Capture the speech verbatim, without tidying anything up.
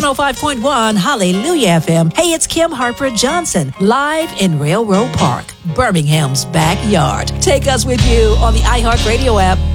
oh five point one Hallelujah F M. Hey, it's Kim Harper Johnson, live in Railroad Park, Birmingham's backyard. Take us with you on the iHeartRadio app,